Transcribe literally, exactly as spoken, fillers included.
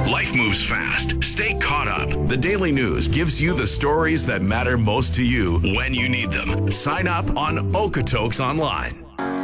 Life moves fast. Stay caught up. The Daily News gives you the stories that matter most to you when you need them. Sign up on Okotoks Online.